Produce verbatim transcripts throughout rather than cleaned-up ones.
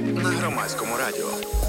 на Громадському радіо.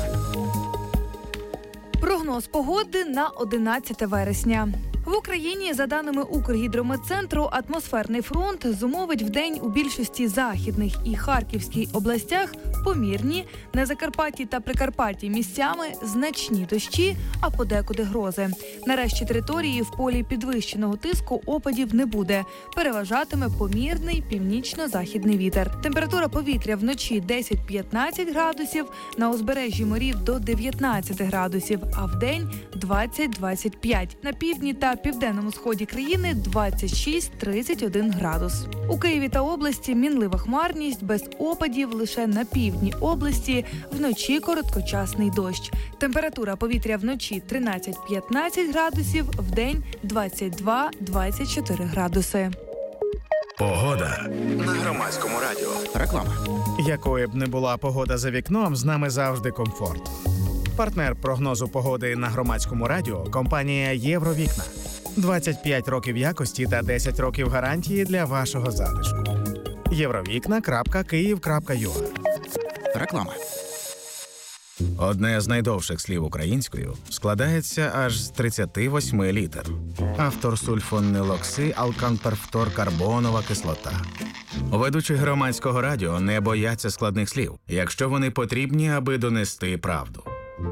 Прогноз погоди на одинадцяте вересня. В Україні, за даними Укргідрометцентру, атмосферний фронт зумовить вдень у більшості західних і Харківській областях помірні, на Закарпатті та Прикарпатті місцями значні дощі, а подекуди грози. На решті території в полі підвищеного тиску опадів не буде. Переважатиме помірний північно-західний вітер. Температура повітря вночі десять-п'ятнадцять градусів, на узбережжі морів до дев'ятнадцять градусів, а вдень двадцять-двадцять п'ять. На півдні та південному сході країни двадцять шість - тридцять один градус. У Києві та області мінлива хмарність, без опадів лише на півдні області, вночі короткочасний дощ. Температура повітря вночі тринадцять-п'ятнадцять градусів, вдень двадцять два - двадцять чотири градуси. Погода на Громадському радіо. Реклама. Якою б не була погода за вікном, з нами завжди комфорт. Партнер прогнозу погоди на Громадському радіо – компанія «Євровікна». двадцять п'ять років якості та десять років гарантії для вашого затишку. євровікна крапка київ крапка ю а. Реклама. Одне з найдовших слів українською складається аж з тридцяти восьми літер. Автор сульфонилокси алканперфторкарбонова кислота. Ведучі Громадського радіо не бояться складних слів, якщо вони потрібні, аби донести правду.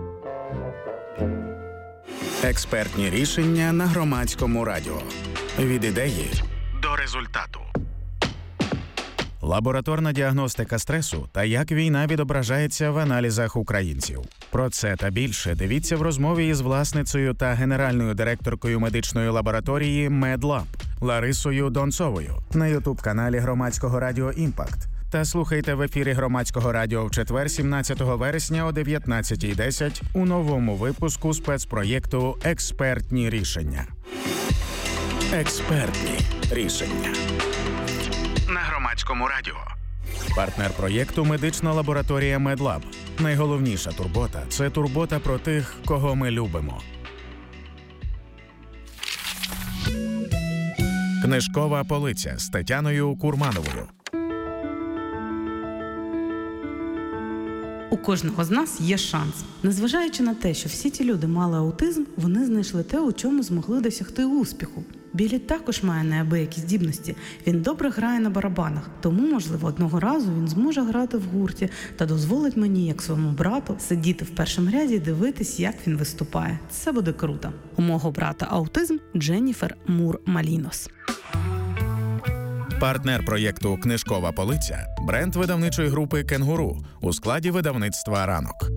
Експертні рішення на Громадському радіо. Від ідеї до результату. Лабораторна діагностика стресу та як війна відображається в аналізах українців. Про це та більше дивіться в розмові із власницею та генеральною директоркою медичної лабораторії «Медлаб» Ларисою Донцовою на ютуб-каналі Громадського радіо «Імпакт». Та слухайте в ефірі Громадського радіо в четвер, сімнадцятого вересня о дев'ятнадцятій десять у новому випуску спецпроєкту «Експертні рішення». Експертні рішення. На Громадському радіо. Партнер проєкту – медична лабораторія «Медлаб». Найголовніша турбота – це турбота про тих, кого ми любимо. Книжкова полиця з Тетяною Курмановою. У кожного з нас є шанс. Незважаючи на те, що всі ті люди мали аутизм, вони знайшли те, у чому змогли досягти успіху. Біллі також має неабиякі здібності. Він добре грає на барабанах, тому, можливо, одного разу він зможе грати в гурті та дозволить мені, як своєму брату, сидіти в першому ряді і дивитись, як він виступає. Це буде круто. У мого брата аутизм – Дженніфер Мур Малінос. Партнер проєкту «Книжкова полиця» – бренд видавничої групи «Кенгуру» у складі видавництва «Ранок».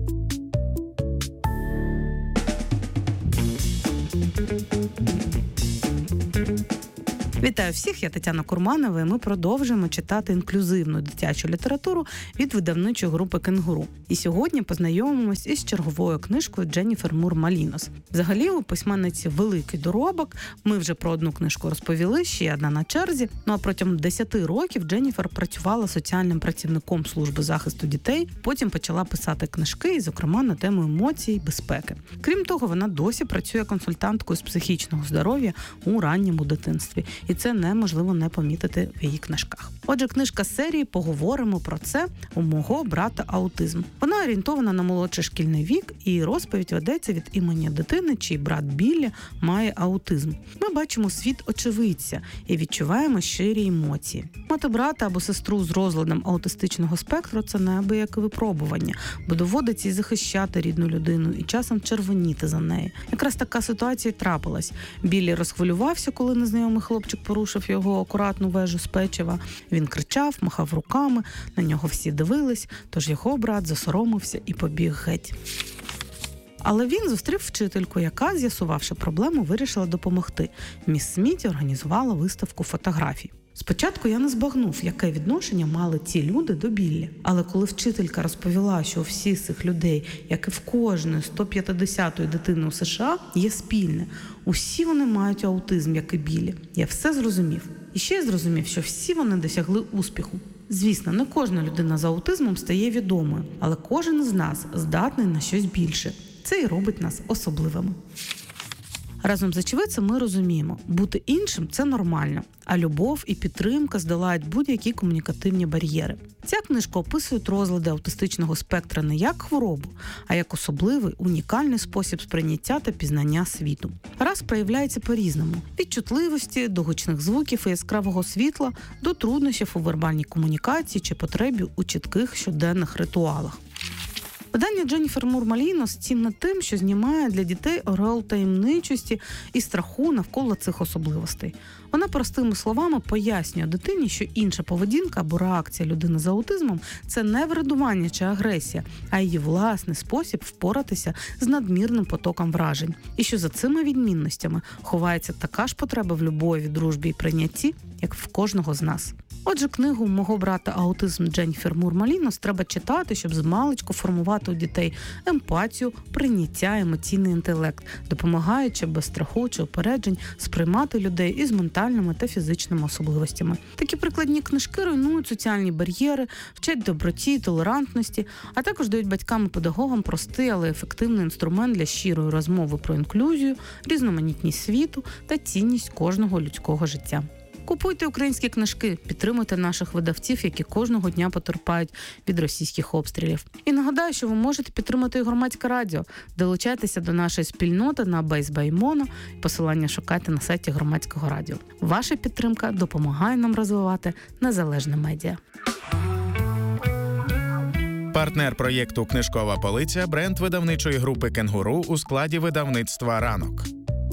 Вітаю всіх, я Тетяна Курманова, і ми продовжуємо читати інклюзивну дитячу літературу від видавничої групи «Кенгуру». І сьогодні познайомимось із черговою книжкою Дженніфер Мур Малінос. Взагалі, у письменниці великий доробок. Ми вже про одну книжку розповіли, ще одна на черзі. Ну а протягом десяти років Дженніфер працювала соціальним працівником служби захисту дітей, потім почала писати книжки, і, зокрема, на тему емоцій і безпеки. Крім того, вона досі працює консультанткою з психічного здоров'я у ранньому дитинстві. І це неможливо не помітити в її книжках. Отже, книжка з серії «Поговоримо про це. У мого брата аутизм». Вона орієнтована на молодший шкільний вік, і розповідь ведеться від імені дитини, чий брат Біллі має аутизм. Ми бачимо світ очевидця і відчуваємо щирі емоції. Мати брата або сестру з розладом аутистичного спектру – це неабияке випробування, бо доводиться і захищати рідну людину, і часом червоніти за неї. Якраз така ситуація трапилась. Біллі розхвилювався, коли незнайомий хлопчик порушив його акуратну вежу з печива. Він кричав, махав руками, на нього всі дивились, тож його брат засоромився і побіг геть. Але він зустрів вчительку, яка, з'ясувавши проблему, вирішила допомогти. Міс Сміті організувала виставку фотографій. Спочатку я не збагнув, яке відношення мали ці люди до Біллі. Але коли вчителька розповіла, що у всіх цих людей, як і в кожної сто п'ятдесятої дитини у США, є спільне. Усі вони мають аутизм, як і Біллі. Я все зрозумів. І ще я зрозумів, що всі вони досягли успіху. Звісно, не кожна людина з аутизмом стає відомою, але кожен з нас здатний на щось більше. Це і робить нас особливими. Разом з очевидцем ми розуміємо, бути іншим – це нормально, а любов і підтримка здолають будь-які комунікативні бар'єри. Ця книжка описує розлади аутистичного спектра не як хворобу, а як особливий, унікальний спосіб сприйняття та пізнання світу. Раз проявляється по-різному – від чутливості до гучних звуків і яскравого світла до труднощів у вербальній комунікації чи потребі у чітких щоденних ритуалах. Видання Дженніфер Мур Малінос цінне тим, що знімає для дітей ореол таємничості і страху навколо цих особливостей. Вона простими словами пояснює дитині, що інша поведінка або реакція людини з аутизмом – це не вирадування чи агресія, а її власний спосіб впоратися з надмірним потоком вражень. І що за цими відмінностями ховається така ж потреба в любові, дружбі і прийнятті, як в кожного з нас. Отже, книгу «Мого брата аутизм» Дженніфер Мур Малінос треба читати, щоб змалечку формувати у дітей емпатію, прийняття, емоційний інтелект, допомагаючи без страху чи упереджень сприймати людей із ментальними та фізичними особливостями. Такі прикладні книжки руйнують соціальні бар'єри, вчать доброті, толерантності, а також дають батькам і педагогам простий, але ефективний інструмент для щирої розмови про інклюзію, різноманітність світу та цінність кожного людського життя. Купуйте українські книжки, підтримуйте наших видавців, які кожного дня потерпають від російських обстрілів. І нагадаю, що ви можете підтримати і Громадське радіо. Долучайтеся до нашої спільноти на Бейсбаймоно, посилання шукайте на сайті Громадського радіо. Ваша підтримка допомагає нам розвивати незалежне медіа. Партнер проєкту «Книжкова полиця» – бренд видавничої групи «Кенгуру» у складі видавництва «Ранок».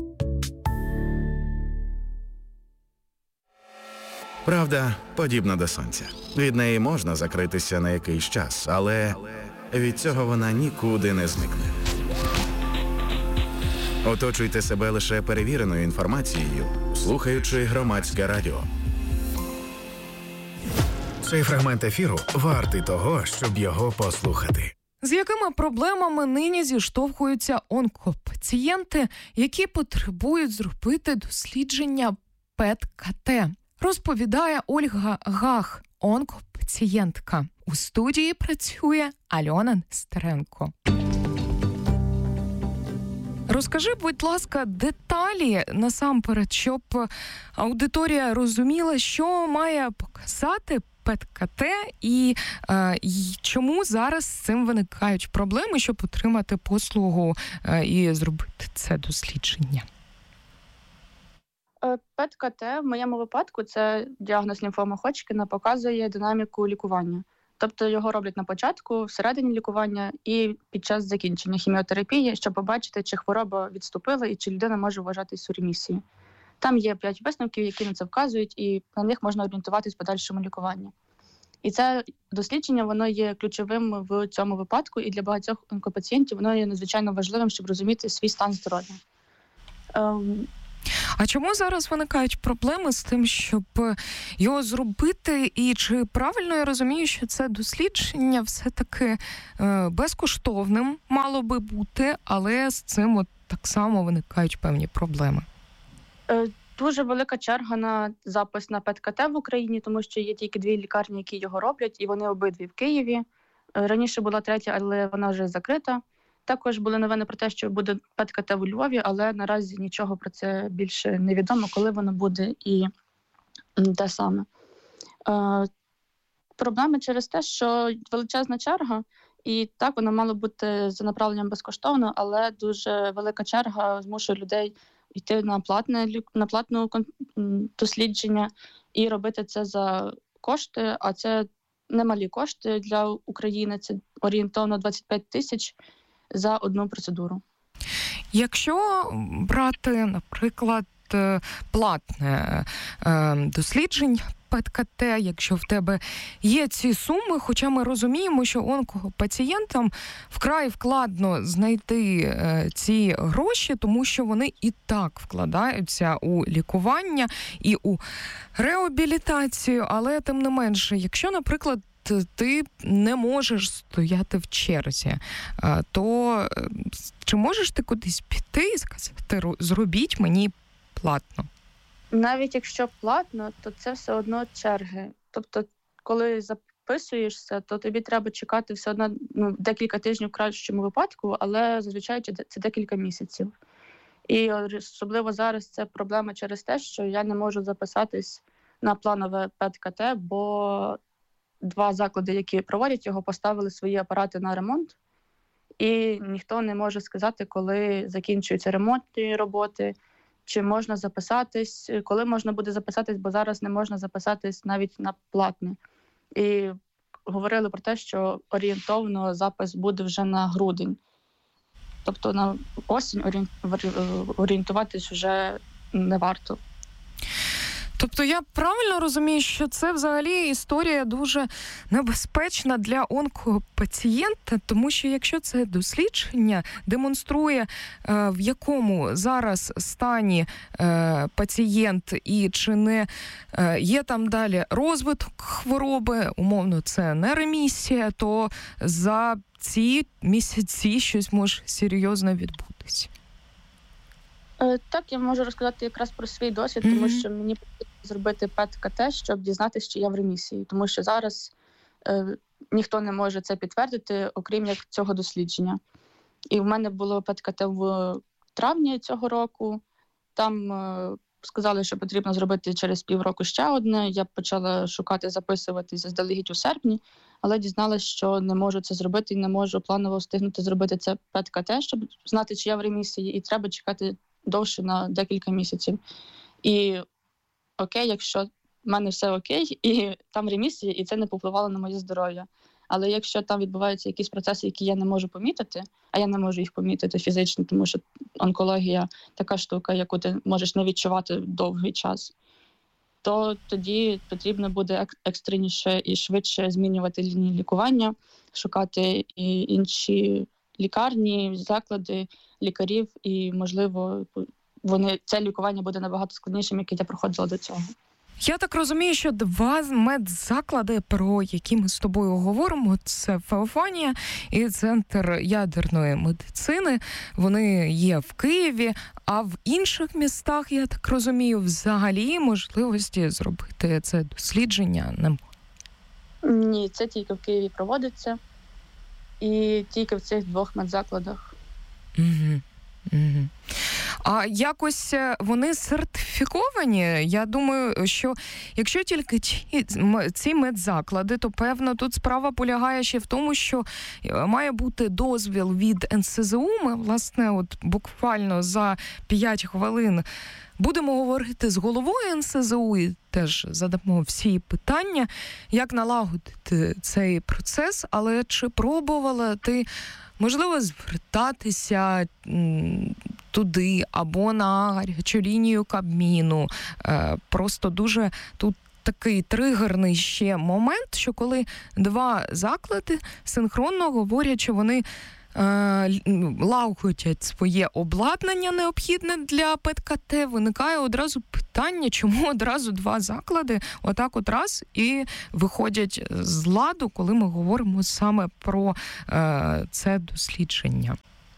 Правда подібна до сонця. Від неї можна закритися на якийсь час, але від цього вона нікуди не зникне. Оточуйте себе лише перевіреною інформацією, слухаючи Громадське радіо. Цей фрагмент ефіру вартий того, щоб його послухати. З якими проблемами нині зіштовхуються онкопацієнти, які потребують зробити дослідження ПЕТ-КТ? Розповідає Ольга Гах, онкопацієнтка. У студії працює Альона Нестеренко. Розкажи, будь ласка, деталі насамперед, щоб аудиторія розуміла, що має показати ПЕТ-КТ і, е, і чому зараз з цим виникають проблеми, щоб отримати послугу е, і зробити це дослідження. ПЕТ-КТ в моєму випадку це діагноз лімфома Ходжкіна, показує динаміку лікування. Тобто його роблять на початку, всередині лікування і під час закінчення хіміотерапії, щоб побачити, чи хвороба відступила і чи людина може вважатись у ремісії. Там є п'ять висновків, які на це вказують, і на них можна орієнтуватись в подальшому лікуванні. І це дослідження, воно є ключовим в цьому випадку, і для багатьох онкопацієнтів воно є надзвичайно важливим, щоб розуміти свій стан здоров'я. Ем... А чому зараз виникають проблеми з тим, щоб його зробити? І чи правильно я розумію, що це дослідження все-таки е, безкоштовним мало би бути, але з цим от так само виникають певні проблеми? Е, дуже велика черга на запис на ПЕТ-КТ в Україні, тому що є тільки дві лікарні, які його роблять, і вони обидві в Києві. Е, раніше була третя, але вона вже закрита. Також були новини про те, що буде ПЕТ-КТ у Львові, але наразі нічого про це більше не відомо, коли воно буде і де саме. Е, проблеми через те, що величезна черга, і так, воно мало бути за направленням безкоштовно, але дуже велика черга змушує людей йти на платне, на платне дослідження і робити це за кошти, а це немалі кошти для України, це орієнтовно двадцять п'ять тисяч за одну процедуру. Якщо брати, наприклад, платне дослідження ПЕТ-КТ, якщо в тебе є ці суми, хоча ми розуміємо, що онкопацієнтам вкрай вкладно знайти ці гроші, тому що вони і так вкладаються у лікування і у реабілітацію, але тим не менше, якщо, наприклад, ти не можеш стояти в черзі, то чи можеш ти кудись піти і сказати, зробіть мені платно? Навіть якщо платно, то це все одно черги. Тобто, коли записуєшся, то тобі треба чекати все одно ну, декілька тижнів в кращому випадку, але зазвичай це декілька місяців. І особливо зараз це проблема через те, що я не можу записатись на планове ПЕТ-КТ, бо два заклади, які проводять його, поставили свої апарати на ремонт. І ніхто не може сказати, коли закінчуються ремонтні роботи, чи можна записатись, коли можна буде записатись, бо зараз не можна записатись навіть на платне. І говорили про те, що орієнтовно запис буде вже на грудень. Тобто на осінь орієнтуватись вже не варто. Тобто я правильно розумію, що це взагалі історія дуже небезпечна для онкопацієнта, тому що якщо це дослідження демонструє, в якому зараз стані пацієнт і чи не є там далі розвиток хвороби, умовно це не ремісія, то за ці місяці щось може серйозно відбутися. Так, я можу розказати якраз про свій досвід, mm-hmm. тому що мені потрібно зробити ПЕТ-КТ, щоб дізнатися, чи я в ремісії. Тому що зараз е, ніхто не може це підтвердити, окрім як цього дослідження. І в мене було ПЕТ-КТ в травні цього року. Там е, сказали, що потрібно зробити через півроку ще одне. Я почала шукати, записувати заздалегідь у серпні, але дізналась, що не можу це зробити і не можу планово встигнути зробити це ПЕТ-КТ, щоб знати, чи я в ремісії, і треба чекати довше на декілька місяців. І окей, якщо в мене все окей, і там ремісія, і це не повпливало на моє здоров'я. Але якщо там відбуваються якісь процеси, які я не можу помітити, а я не можу їх помітити фізично, тому що онкологія така штука, яку ти можеш не відчувати довгий час, то тоді потрібно буде екстреніше і швидше змінювати лінії лікування, шукати і інші лікарні, заклади, лікарів, і, можливо, вони, це лікування буде набагато складнішим, яке я проходила до цього. Я так розумію, що два медзаклади, про які ми з тобою говоримо, це Феофанія і Центр ядерної медицини. Вони є в Києві, а в інших містах, я так розумію, взагалі можливості зробити це дослідження немає. Ні, це тільки в Києві проводиться. І тільки в цих двох медзакладах. Угу. Угу. А якось вони сертифіковані? Я думаю, що якщо тільки ці медзаклади, то, певно, тут справа полягає ще в тому, що має бути дозвіл від ен ес зе у. Ми, власне, от буквально за п'ять хвилин будемо говорити з головою ен ес зе у і теж задамо всі питання, як налагодити цей процес. Але чи пробувала ти, можливо, звертатися туди або на гарячу лінію Кабміну? Просто дуже тут такий тригерний ще момент, що коли два заклади синхронно говорять, що вони лагодять своє обладнання необхідне для ПЕТ-КТ, виникає одразу питання, чому одразу два заклади отак от раз і виходять з ладу, коли ми говоримо саме про е, це дослідження.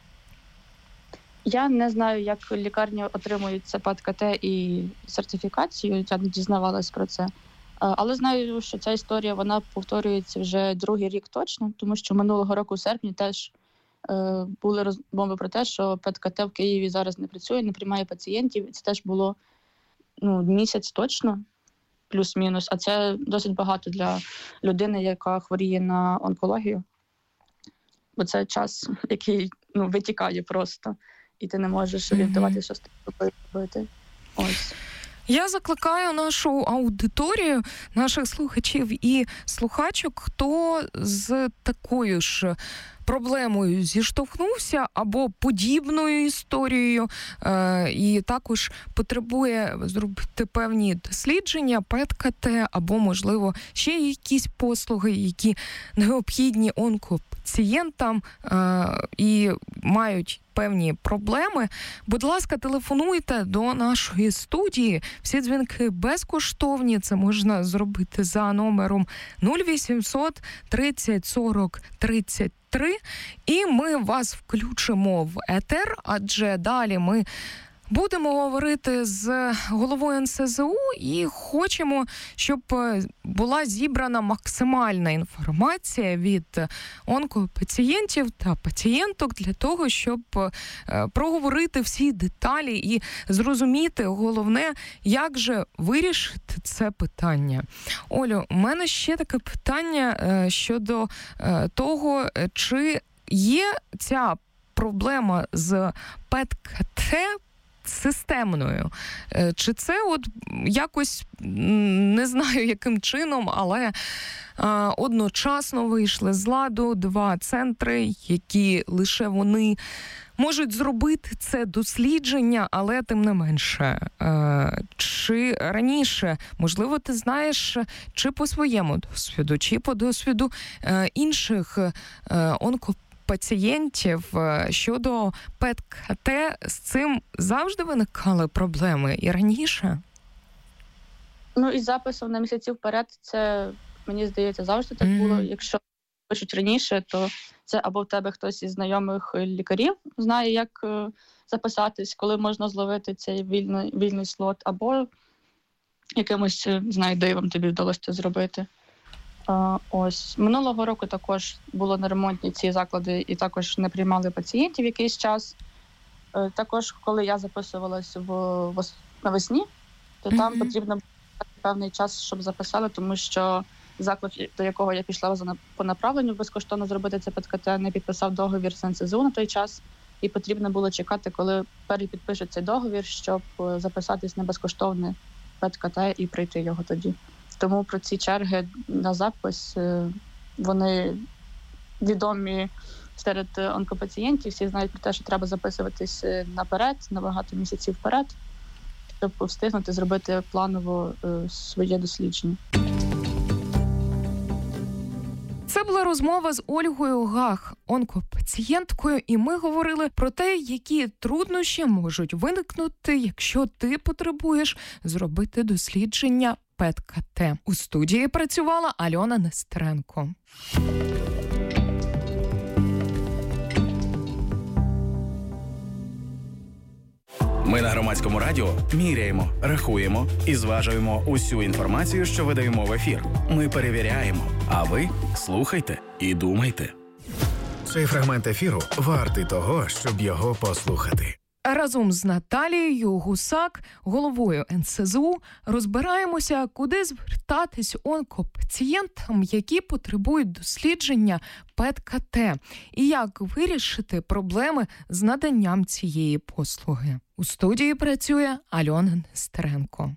Я не знаю, як лікарні отримують це ПЕТ-КТ і сертифікацію, я не дізнавалась про це. Але знаю, що ця історія, вона повторюється вже другий рік точно, тому що минулого року в серпні теж були розмови про те, що ПЕТ-КТ в Києві зараз не працює, не приймає пацієнтів. І це теж було ну, місяць точно, плюс-мінус. А це досить багато для людини, яка хворіє на онкологію. Бо це час, який ну, витікає просто. І ти не можеш орієнтуватися, що з тобою робити. Ось. Я закликаю нашу аудиторію, наших слухачів і слухачок, хто з такою ж проблемою зіштовхнувся або подібною історією е- і також потребує зробити певні дослідження, ПЕТ-КТ або, можливо, ще якісь послуги, які необхідні онкопацієнтам е- і мають певні проблеми, будь ласка, телефонуйте до нашої студії. Всі дзвінки безкоштовні. Це можна зробити за номером нуль вісімсот тридцять сорок тридцять три. І ми вас включимо в етер, адже далі ми Будемо говорити з головою ен ес зе у і хочемо, щоб була зібрана максимальна інформація від онкопацієнтів та пацієнток для того, щоб проговорити всі деталі і зрозуміти головне, як же вирішити це питання. Олю, у мене ще таке питання щодо того, чи є ця проблема з пет-ка те системною. Чи це от якось, не знаю яким чином, але а, одночасно вийшли з ладу два центри, які лише вони можуть зробити це дослідження, але тим не менше. А, чи раніше, можливо, ти знаєш, чи по своєму досвіду, чи по досвіду а, інших а, онкопацієнтів, пацієнтів щодо пет-ка те, з цим завжди виникали проблеми і раніше? Ну, із записом на місяці вперед, це, мені здається, завжди так було. Mm. Якщо пишуть раніше, то це або в тебе хтось із знайомих лікарів знає, як записатись, коли можна зловити цей вільний, вільний слот, або якимось, знаю, дивом тобі вдалося це зробити. Uh, ось. Минулого року також було на ремонтні ці заклади і також не приймали пацієнтів якийсь час. Uh, також, коли я записувалась в, в, навесні, то mm-hmm. там потрібно було певний час, щоб записали, тому що заклад, до якого я пішла за, по направленню безкоштовно зробити це пет-ка те, не підписав договір з ен ес зе у на той час, і потрібно було чекати, коли перепідпишуть цей договір, щоб записатись на безкоштовне пет-ка те і пройти його тоді. Тому про ці черги на запис, вони відомі серед онкопацієнтів. Всі знають про те, що треба записуватись наперед, на багато місяців вперед, щоб встигнути зробити планово своє дослідження. Це була розмова з Ольгою Гах, онкопацієнткою, і ми говорили про те, які труднощі можуть виникнути, якщо ти потребуєш зробити дослідження пет-ка те. У студії працювала Альона Нестеренко. Ми на Громадському радіо міряємо, рахуємо і зважуємо усю інформацію, що видаємо в ефір. Ми перевіряємо, а ви слухайте і думайте. Цей фрагмент ефіру вартий того, щоб його послухати. Разом з Наталією Гусак, головою ен ес зе у, розбираємося, куди звертатись онкопацієнтам, які потребують дослідження пет-ка те, і як вирішити проблеми з наданням цієї послуги. У студії працює Альона Нестеренко.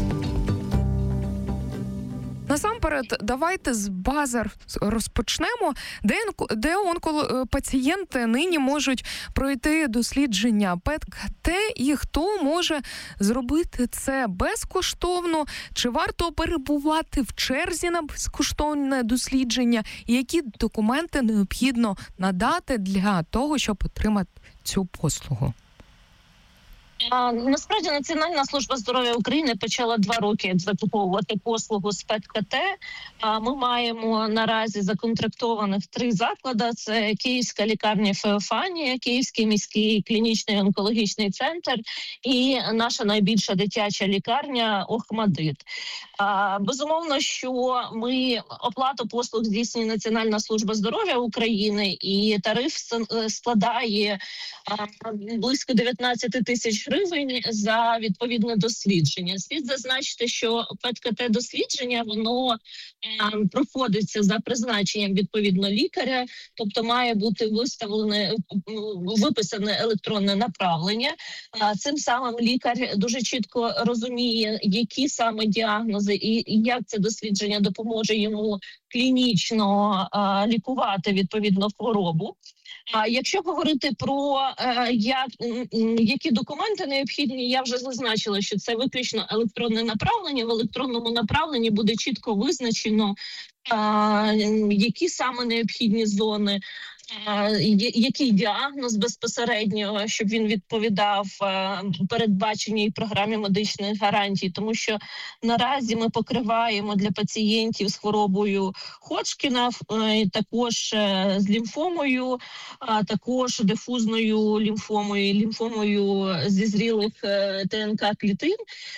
Насамперед, давайте з бази розпочнемо, де, де онкопацієнти нині можуть пройти дослідження пет-ка те і хто може зробити це безкоштовно, чи варто перебувати в черзі на безкоштовне дослідження, і які документи необхідно надати для того, щоб отримати цю послугу. А, насправді Національна служба здоров'я України почала два роки закуповувати послугу з пет-ка те. А, ми маємо наразі законтрактованих три заклади. Це Київська лікарня Феофанія, Київський міський клінічний онкологічний центр і наша найбільша дитяча лікарня Охмадит. А, безумовно, що ми оплату послуг здійснює Національна служба здоров'я України, і тариф складає а, близько дев'ятнадцять тисяч гривень за відповідне дослідження. Слід зазначити, що пет-ка те дослідження, воно е, проходиться за призначенням відповідно лікаря, тобто має бути виставлене, виписане електронне направлення. А цим самим лікар дуже чітко розуміє, які саме діагнози і як це дослідження допоможе йому клінічно а, лікувати відповідно хворобу. А якщо говорити про е, як, які документи необхідні, я вже зазначила, що це виключно електронне направлення. В електронному направленні буде чітко визначено, е, які саме необхідні зони. який діагноз безпосередньо, щоб він відповідав передбаченій програмі медичних гарантій, тому що наразі ми покриваємо для пацієнтів з хворобою Ходжкіна, також з лімфомою, а також дифузною лімфомою, лімфомою зі зрілих ТНК-клітин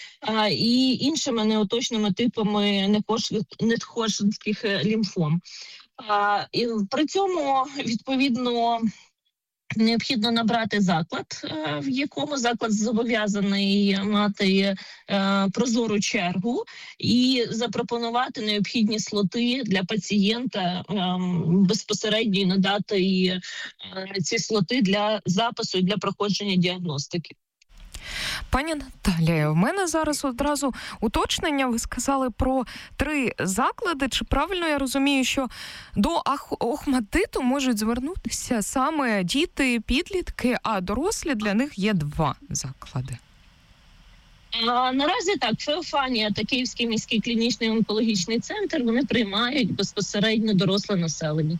і іншими неуточними типами неходжкінських лімфом. А, і при цьому, відповідно, необхідно набрати заклад, в якому заклад зобов'язаний мати е, прозору чергу і запропонувати необхідні слоти для пацієнта, е, безпосередньо надати е, ці слоти для запису і для проходження діагностики. Пані Наталія, в мене зараз одразу уточнення. Ви сказали про три заклади. Чи правильно я розумію, що до Охматдиту можуть звернутися саме діти, підлітки, а дорослі для них є два заклади? А, наразі так, Феофанія та Київський міський клінічний онкологічний центр, вони приймають безпосередньо доросле населення.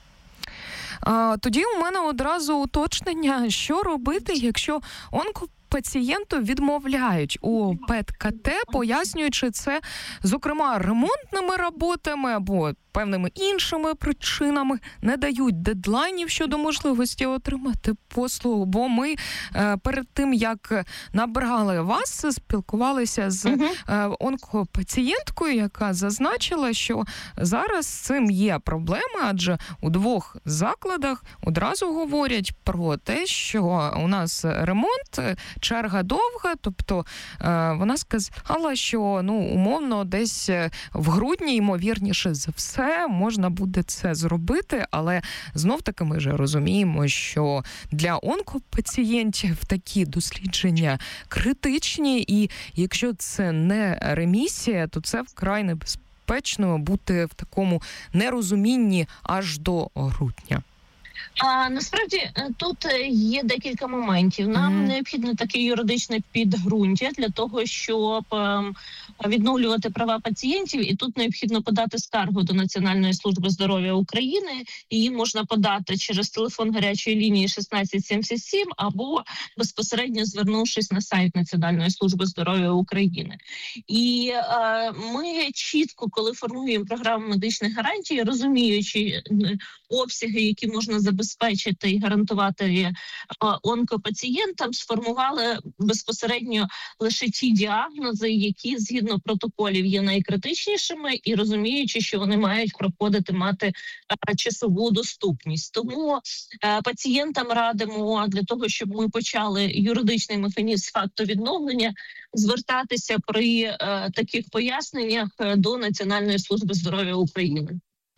А, тоді у мене одразу уточнення, що робити, якщо онко пацієнту відмовляють у ПЕТ-КТ, пояснюючи це, зокрема, ремонтними роботами або певними іншими причинами, не дають дедлайнів щодо можливості отримати послугу. Бо ми е, перед тим, як набрали вас, спілкувалися з е, онкопацієнткою, яка зазначила, що зараз з цим є проблеми, адже у двох закладах одразу говорять про те, що у нас ремонт, черга довга, тобто е, вона сказала, що ну умовно десь в грудні, ймовірніше за все, можна буде це зробити, але знов-таки ми ж розуміємо, що для онкопацієнтів такі дослідження критичні, і якщо це не ремісія, то це вкрай небезпечно бути в такому нерозумінні аж до грудня. А насправді тут є декілька моментів. Нам mm. необхідно таке юридичне підґрунтя для того, щоб ем, відновлювати права пацієнтів. І тут необхідно подати скаргу до Національної служби здоров'я України. Її можна подати через телефон гарячої лінії шістнадцять сімдесят сім або безпосередньо звернувшись на сайт Національної служби здоров'я України. І е, ми чітко, коли формуємо програму медичних гарантій, розуміючи обсяги, які можна забезпечити і гарантувати онкопацієнтам, сформували безпосередньо лише ті діагнози, які згідно протоколів є найкритичнішими, і розуміючи, що вони мають проходити, мати часову доступність. Тому пацієнтам радимо для того, щоб ми почали юридичний механізм факту відновлення, звертатися при таких поясненнях до Національної служби здоров'я України.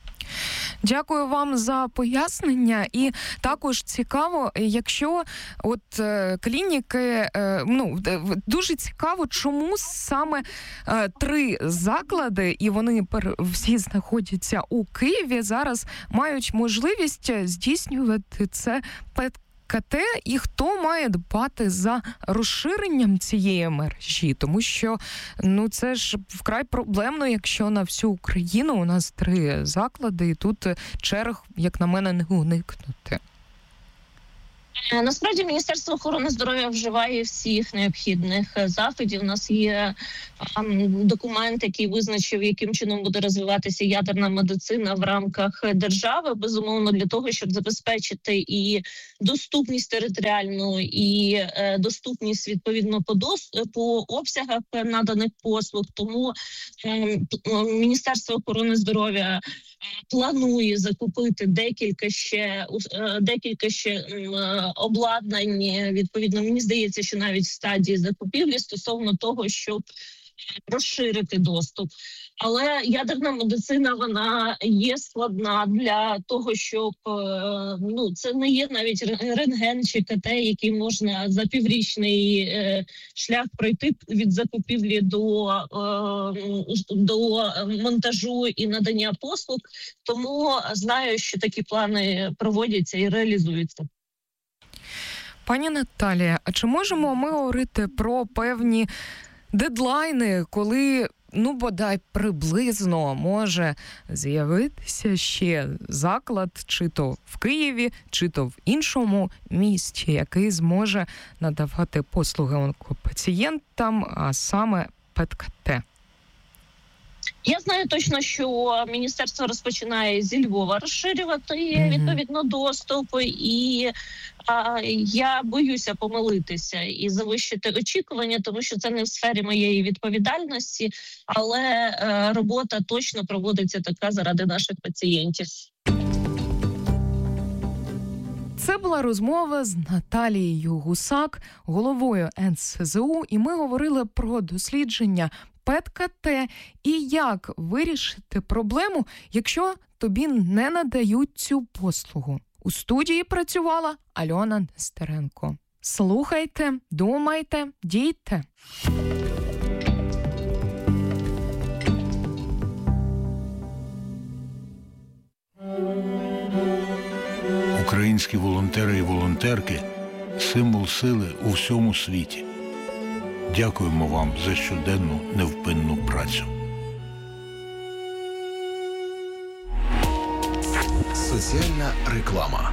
Дякую вам за пояснення. І також цікаво, якщо от е, клініки, е, ну, дуже цікаво, чому саме е, три заклади, і вони пер, всі знаходяться у Києві, зараз мають можливість здійснювати це пет КТ, і хто має дбати за розширенням цієї мережі, тому що ну це ж вкрай проблемно, якщо на всю Україну у нас три заклади, і тут черг, як на мене, не уникнути. Насправді Міністерство охорони здоров'я вживає всіх необхідних заходів. У нас є документ, який визначив, яким чином буде розвиватися ядерна медицина в рамках держави, безумовно, для того, щоб забезпечити і доступність територіальну, і доступність, відповідно, по, дос... по обсягах наданих послуг. Тому Міністерство охорони здоров'я планує закупити декілька ще, декілька ще обладнань, відповідно, мені здається, що навіть в стадії закупівлі стосовно того, щоб розширити доступ. Але ядерна медицина, вона є складна для того, щоб, ну, це не є навіть рентген чи КТ, який можна за піврічний е, шлях пройти від закупівлі до, е, до монтажу і надання послуг. Тому знаю, що такі плани проводяться і реалізуються. Пані Наталія, а чи можемо ми говорити про певні дедлайни, коли ну, бодай приблизно може з'явитися ще заклад, чи то в Києві, чи то в іншому місті, який зможе надавати послуги онкопацієнтам, а саме ПЕТ-КТ? Я знаю точно, що міністерство розпочинає зі Львова розширювати mm-hmm. відповідно доступ, і а, я боюся помилитися і завищити очікування, тому що це не в сфері моєї відповідальності, але е, робота точно проводиться така заради наших пацієнтів. Це була розмова з Наталією Гусак, головою ен ес зе у, і ми говорили про дослідження ПЕТ-КТ і як вирішити проблему, якщо тобі не надають цю послугу. У студії працювала Альона Нестеренко. Слухайте, думайте, дійте. Українські волонтери і волонтерки – символ сили у всьому світі. Дякуємо вам за щоденну невпинну працю. Соціальна реклама.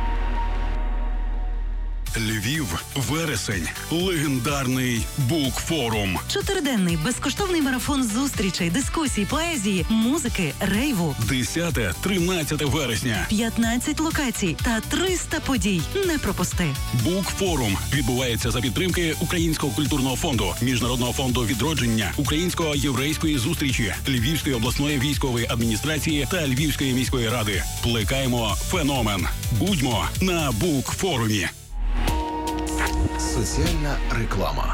Львів, вересень, легендарний Букфорум. Чотириденний безкоштовний марафон зустрічей, дискусій, поезії, музики, рейву. десяте-тринадцяте вересня. п'ятнадцять локацій та триста подій. Не пропусти. Букфорум відбувається за підтримки Українського культурного фонду, Міжнародного фонду відродження, Українсько-єврейської зустрічі, Львівської обласної військової адміністрації та Львівської міської ради. Плекаємо феномен. Будьмо на Букфорумі. Соціальна реклама.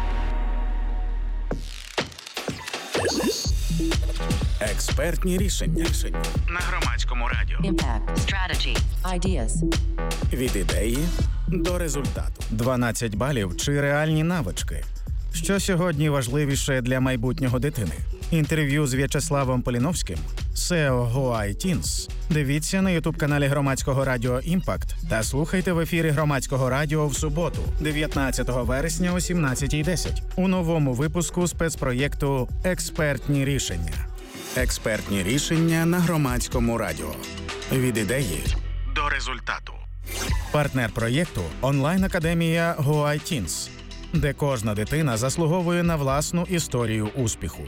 Експертні рішення. На Громадському радіо. Impact, strategy, ideas. Від ідеї до результату. дванадцять балів чи реальні навички. Що сьогодні важливіше для майбутнього дитини? Інтерв'ю з В'ячеславом Поліновським, сео GoITeens. Дивіться на ютуб-каналі Громадського радіо «Імпакт» та слухайте в ефірі Громадського радіо в суботу, дев'ятнадцятого вересня о сімнадцятій десять у новому випуску спецпроєкту «Експертні рішення». Експертні рішення на Громадському радіо. Від ідеї до результату. Партнер проєкту – онлайн-академія GoITeens, де кожна дитина заслуговує на власну історію успіху.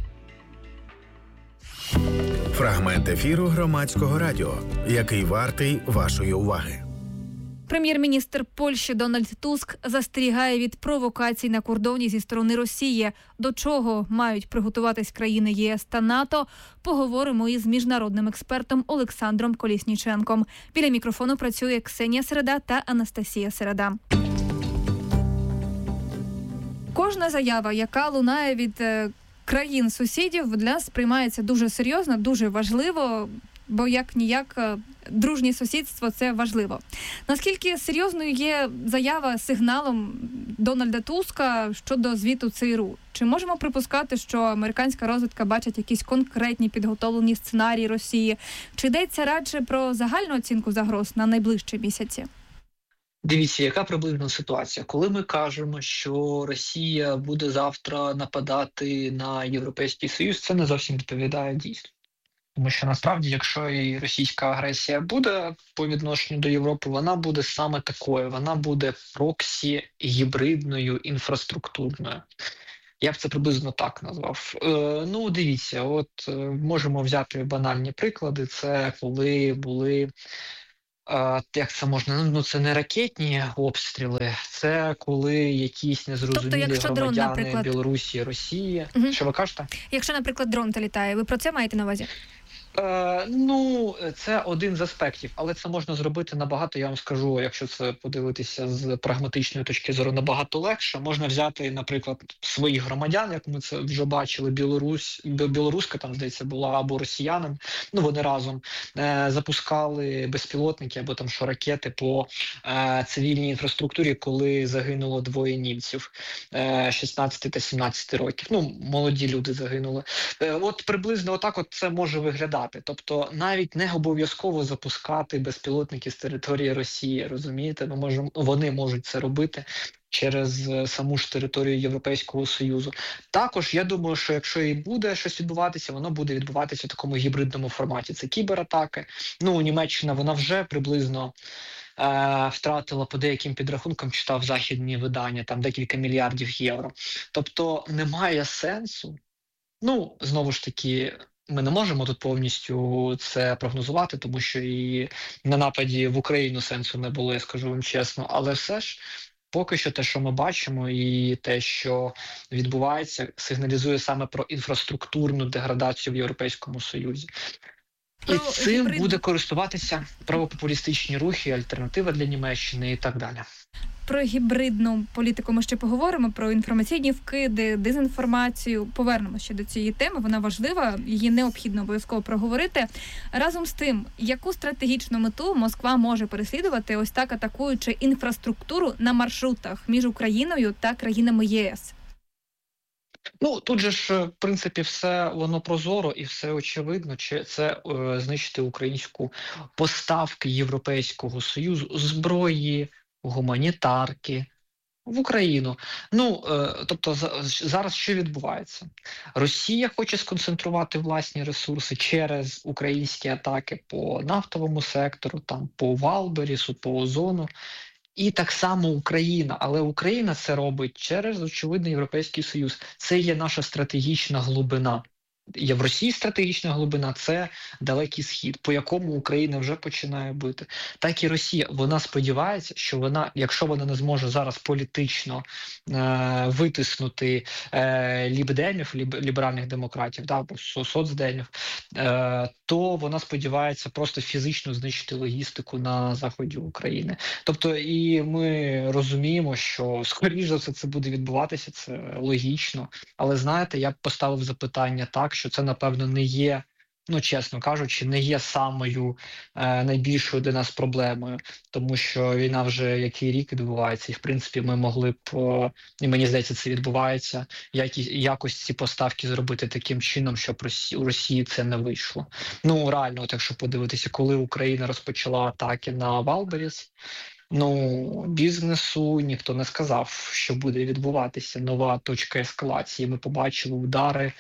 Фрагмент ефіру Громадського радіо, який вартий вашої уваги. Прем'єр-міністр Польщі Дональд Туск застерігає від провокацій на кордоні зі сторони Росії. До чого мають приготуватись країни ЄС та НАТО, поговоримо із міжнародним експертом Олександром Колісніченком. Біля мікрофону працює Ксенія Середа та Анастасія Середа. Кожна заява, яка лунає від країн-сусідів, для нас сприймається дуже серйозно, дуже важливо, бо як-ніяк дружнє сусідство – це важливо. Наскільки серйозною є заява сигналом Дональда Туска щодо звіту ЦРУ? Чи можемо припускати, що американська розвідка бачить якісь конкретні підготовлені сценарії Росії? Чи йдеться радше про загальну оцінку загроз на найближчі місяці? Дивіться, яка приблизна ситуація. Коли ми кажемо, що Росія буде завтра нападати на Європейський Союз, це не зовсім відповідає дійсно. Тому що насправді, якщо і російська агресія буде по відношенню до Європи, вона буде саме такою. Вона буде проксі гібридною, інфраструктурною. Я б це приблизно так назвав. Е, ну, дивіться, от е, можемо взяти банальні приклади. Це коли були... Як це можна? Ну, це не ракетні обстріли, це коли якісь незрозумілі тобто, громадяни дрон, наприклад... Білорусі, Росії. Угу. Що ви кажете? Якщо, наприклад, дрон то літає, ви про це маєте на увазі? Е, ну, це один з аспектів, але це можна зробити набагато, я вам скажу, якщо це подивитися з прагматичної точки зору, набагато легше. Можна взяти, наприклад, своїх громадян, як ми це вже бачили, Білорусь, білоруська там, здається, була, або росіянин, ну, вони разом е, запускали безпілотники або там що ракети по е, цивільній інфраструктурі, коли загинуло двоє німців е, шістнадцять та сімнадцять років. Ну, молоді люди загинули. Е, от приблизно отак от це може виглядати. етапі. Тобто навіть не обов'язково запускати безпілотники з території Росії, розумієте? Ми можемо, вони можуть це робити через саму ж територію Європейського Союзу. Також я думаю, що якщо і буде щось відбуватися, воно буде відбуватися в такому гібридному форматі. Це кібератаки. Ну, Німеччина, вона вже приблизно е, втратила по деяким підрахункам, читав західні видання, там декілька мільярдів євро. Тобто немає сенсу. Ну, знову ж таки, ми не можемо тут повністю це прогнозувати, тому що і на нападі в Україну сенсу не було, я скажу вам чесно, але все ж поки що те, що ми бачимо, і те, що відбувається, сигналізує саме про інфраструктурну деградацію в Європейському Союзі. І цим гібрид- буде користуватися правопопулістичні рухи, альтернатива для Німеччини і так далі. Про гібридну політику ми ще поговоримо, про інформаційні вкиди, дезінформацію. Повернемося ще до цієї теми, вона важлива, її необхідно обов'язково проговорити. Разом з тим, яку стратегічну мету Москва може переслідувати, ось так атакуючи інфраструктуру на маршрутах між Україною та країнами ЄС? Ну, тут же ж, в принципі, все воно прозоро і все очевидно. Чи це е, знищити українську поставки Європейського Союзу, зброї, гуманітарки в Україну. Ну, е, тобто за, зараз що відбувається? Росія хоче сконцентрувати власні ресурси через українські атаки по нафтовому сектору, там по Валберісу, по Озону. І так само Україна, але Україна це робить через, очевидно, Європейський Союз. Це є наша стратегічна глибина. Є в Росії стратегічна глибина – це Далекий Схід, по якому Україна вже починає бити. Так і Росія, вона сподівається, що вона, якщо вона не зможе зараз політично е, витиснути е, лібдемів, ліб, ліберальних демократів, да, або соцдемів, е, то вона сподівається просто фізично знищити логістику на заході України. Тобто і ми розуміємо, що скоріш за все це буде відбуватися, це логічно. Але знаєте, я б поставив запитання так, що це, напевно, не є, ну, чесно кажучи, не є самою е, найбільшою для нас проблемою, тому що війна вже який рік відбувається, і, в принципі, ми могли б, е, і мені здається, це відбувається, які, якось ці поставки зробити таким чином, щоб Росі, у Росії це не вийшло. Ну, реально, от якщо подивитися, коли Україна розпочала атаки на Валберіс, ну, бізнесу ніхто не сказав, що буде відбуватися нова точка ескалації. Ми побачили удари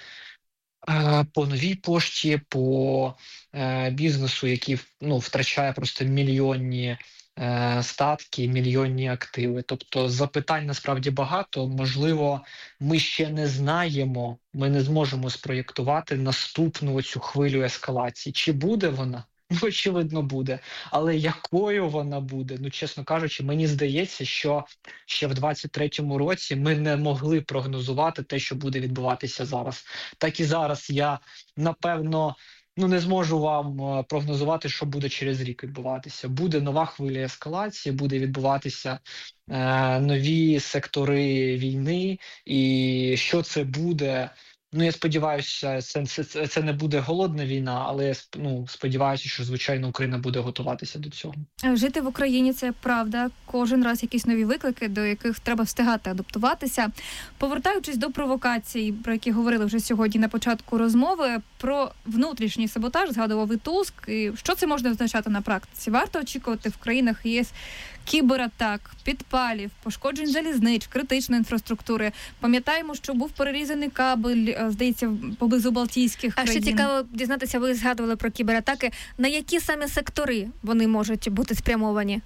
е, по новій пошті, по е, бізнесу, який, ну, втрачає просто мільйонні е, статки, мільйонні активи. Тобто запитань насправді багато. Можливо, ми ще не знаємо, ми не зможемо спроєктувати наступну цю хвилю ескалації. Чи буде вона? Ну, очевидно, буде. Але якою вона буде? Ну, чесно кажучи, мені здається, що ще в двадцять третьому році ми не могли прогнозувати те, що буде відбуватися зараз. Так і зараз я, напевно, ну, не зможу вам прогнозувати, що буде через рік відбуватися. Буде нова хвиля ескалації, буде відбуватися е, нові сектори війни, і що це буде... Ну, я сподіваюся, це, це, це не буде голодна війна, але я ну, сподіваюся, що, звичайно, Україна буде готуватися до цього. Жити в Україні – це правда. Кожен раз якісь нові виклики, до яких треба встигати адаптуватися. Повертаючись до провокацій, про які говорили вже сьогодні на початку розмови, про внутрішній саботаж згадував і Туск. І що це може означати на практиці? Варто очікувати в країнах ЄС кібератак, підпалів, пошкоджень залізнич, критичної інфраструктури. Пам'ятаємо, що був перерізаний кабель, здається, поблизу Балтійських а країн. А ще цікаво дізнатися, ви згадували про кібератаки. На які саме сектори вони можуть бути спрямовані?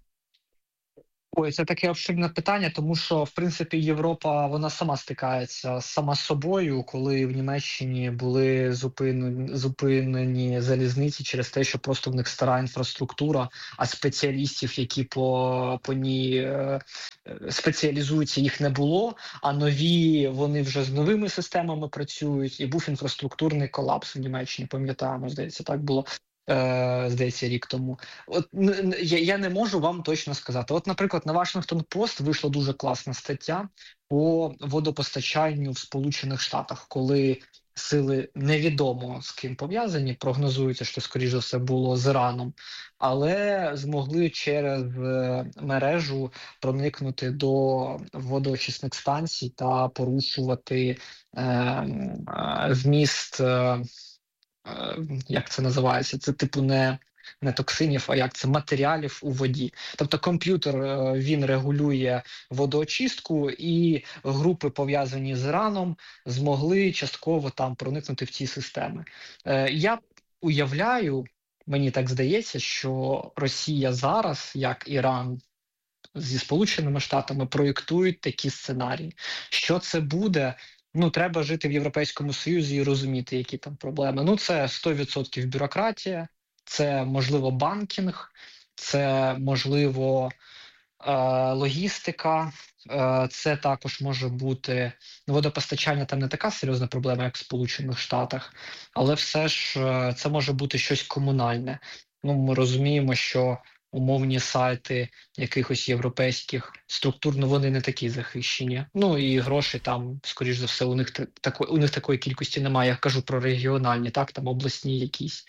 Ой, це таке обширне питання, тому що, в принципі, Європа, вона сама стикається сама з собою, коли в Німеччині були зупинені, зупинені залізниці через те, що просто в них стара інфраструктура, а спеціалістів, які по, по ній е, спеціалізуються, їх не було, а нові, вони вже з новими системами працюють, і був інфраструктурний колапс в Німеччині, пам'ятаємо, здається, так було. Здається, рік тому. От я, я не можу вам точно сказати. От, наприклад, на Washington Post вийшла дуже класна стаття по водопостачанню в Сполучених Штатах, коли сили невідомо з ким пов'язані, прогнозується, що, скоріш за все, було з Іраном, але змогли через мережу проникнути до водоочисних станцій та порушувати е, вміст е, е, як це називається, це типу не, не токсинів, а як це матеріалів у воді. Тобто комп'ютер, е, він регулює водоочистку, і групи, пов'язані з Іраном, змогли частково там проникнути в ці системи. Е, я уявляю, мені так здається, що Росія зараз, як Іран зі Сполученими Штатами, проєктують такі сценарії. Що це буде? Ну, треба жити в Європейському Союзі і розуміти, які там проблеми. Ну, це сто відсотків бюрократія, це, можливо, банкінг, це, можливо, е, логістика, е, це також може бути... Ну, водопостачання там не така серйозна проблема, як в Сполучених Штатах, але все ж е, це може бути щось комунальне. Ну, ми розуміємо, що умовні сайти якихось європейських структур, ну вони не такі захищені. Ну і гроші там, скоріш за все, у них тако, у них такої кількості немає. Я кажу про регіональні, так, там обласні якісь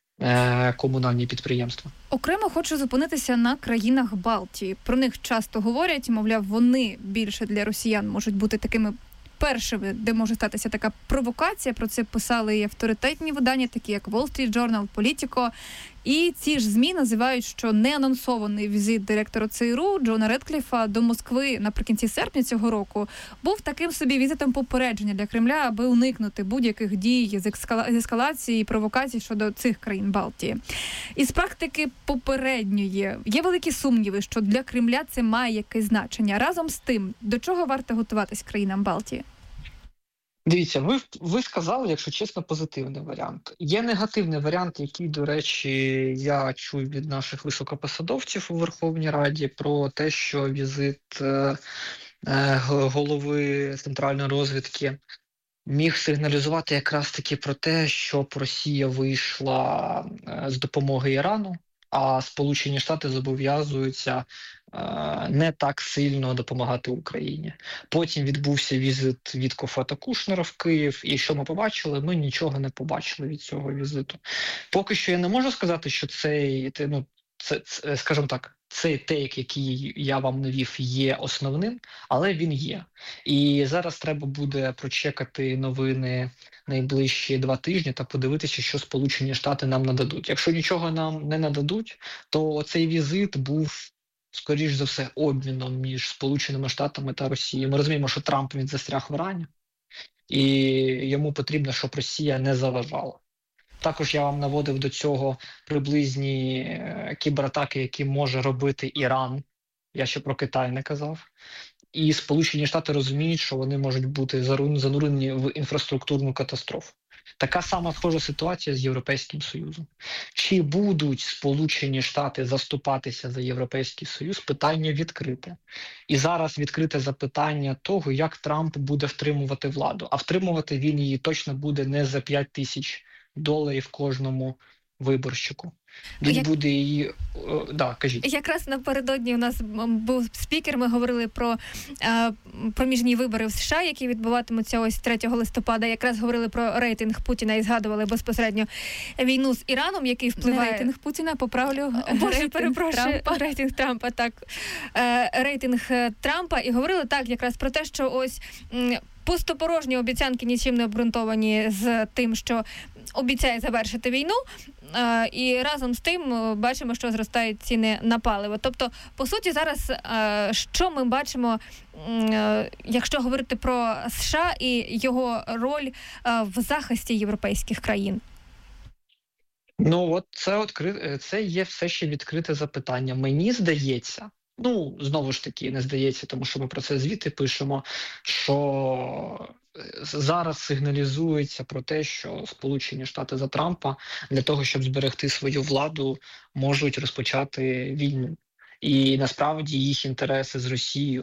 е- комунальні підприємства. Окремо хочу зупинитися на країнах Балтії. Про них часто говорять, мовляв, вони більше для росіян можуть бути такими першими, де може статися така провокація. Про це писали і авторитетні видання, такі як Wall Street Journal, Politico. І ці ж ЗМІ називають, що неанонсований візит директора ЦРУ Джона Редкліфа до Москви наприкінці серпня цього року був таким собі візитом попередження для Кремля, аби уникнути будь-яких дій з ескала... ескалації і провокацій щодо цих країн Балтії. Із практики попередньої є великі сумніви, що для Кремля це має якесь значення. Разом з тим, до чого варто готуватись країнам Балтії? Дивіться, ви, ви сказали, якщо чесно, позитивний варіант. Є негативний варіант, який, до речі, я чув від наших високопосадовців у Верховній Раді про те, що візит е, е, голови центральної розвідки міг сигналізувати якраз таки про те, щоб Росія вийшла е, з допомоги Ірану, а Сполучені Штати зобов'язуються е, не так сильно допомагати Україні. Потім відбувся візит Віткофа та Кушнера в Київ, і що ми побачили? Ми нічого не побачили від цього візиту. Поки що я не можу сказати, що цей, ну, це, це, скажімо так, цей тейк, який я вам навів, є основним, але він є. І зараз треба буде прочекати новини найближчі два тижні та подивитися, що Сполучені Штати нам нададуть. Якщо нічого нам не нададуть, то цей візит був, скоріш за все, обміном між Сполученими Штатами та Росією. Ми розуміємо, що Трамп, він застряг в Ірані, і йому потрібно, щоб Росія не заважала. Також я вам наводив до цього приблизні е, кібератаки, які може робити Іран. Я ще про Китай не казав. І Сполучені Штати розуміють, що вони можуть бути занурені в інфраструктурну катастрофу. Така сама схожа ситуація з Європейським Союзом. Чи будуть Сполучені Штати заступатися за Європейський Союз? Питання відкрите. І зараз відкрите запитання того, як Трамп буде втримувати владу. А втримувати він її точно буде не за п'ять тисяч доларів кожному виборщику. Він Як... буде її... О, да, кажіть. Якраз напередодні у нас був спікер, ми говорили про е, проміжні вибори в США, які відбуватимуться ось третього листопада. Якраз говорили про рейтинг Путіна і згадували безпосередньо війну з Іраном, який впливає... Не рейтинг Путіна, поправлю. Боже, рейтинг перепрошую, Трампа. рейтинг Трампа, так. Е, рейтинг Трампа. І говорили так якраз про те, що ось... М, пустопорожні обіцянки нічим не обґрунтовані з тим, що обіцяє завершити війну, і разом з тим бачимо, що зростають ціни на паливо. Тобто, по суті, зараз що ми бачимо, якщо говорити про США і його роль в захисті європейських країн? Ну, от це, відкри... це є все ще відкрите запитання. Мені здається, ну, знову ж таки, не здається, тому що ми про це звідти пишемо, що зараз сигналізується про те, що Сполучені Штати за Трампа для того, щоб зберегти свою владу, можуть розпочати війну. І насправді їх інтереси з Росією